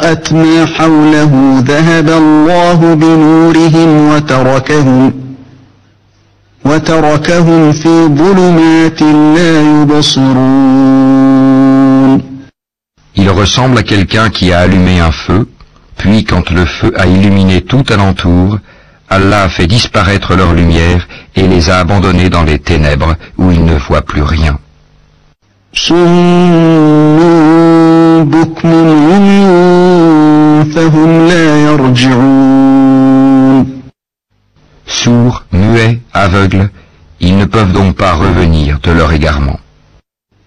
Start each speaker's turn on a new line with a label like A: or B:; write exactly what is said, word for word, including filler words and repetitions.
A: أضاءت ما حوله ذهب الله بنورهم وتركهم وتركهم في ظلمات لا يبصرون.
B: Il ressemble à quelqu'un qui a allumé un feu, puis quand le feu a illuminé tout alentour, Allah a fait disparaître leur lumière et les a abandonnés dans les ténèbres où ils ne voient plus rien. Sourds, muets, aveugles, ils ne peuvent donc pas revenir de leur égarement.